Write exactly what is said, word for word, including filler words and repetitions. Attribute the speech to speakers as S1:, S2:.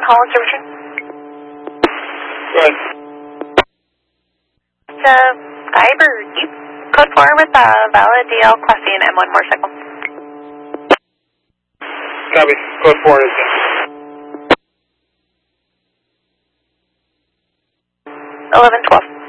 S1: call observation?
S2: Good.
S1: Uh, Skyber, you code four with a valid D L Class C and M one motorcycle.
S2: Copy. Code four is
S1: eleven twelve.